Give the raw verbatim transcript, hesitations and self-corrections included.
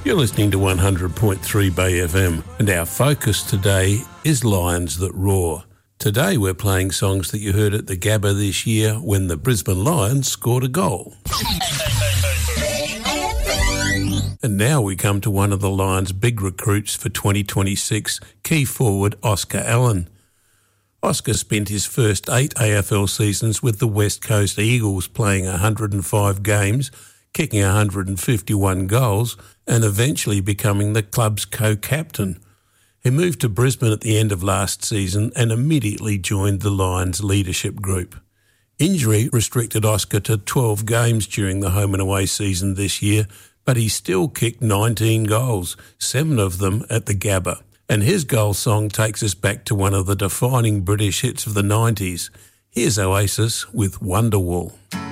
You're listening to one hundred point three Bay F M, and our focus today is Lions That Roar. Today we're playing songs that you heard at the Gabba this year when the Brisbane Lions scored a goal. And now we come to one of the Lions' big recruits for twenty twenty-six, key forward Oscar Allen. Oscar spent his first eight A F L seasons with the West Coast Eagles, playing one hundred five games, kicking one hundred fifty-one goals, and eventually becoming the club's co-captain. He moved to Brisbane at the end of last season and immediately joined the Lions leadership group. Injury restricted Oscar to twelve games during the home and away season this year, but he still kicked nineteen goals, seven of them at the Gabba. And his goal song takes us back to one of the defining British hits of the nineties. Here's Oasis with Wonderwall.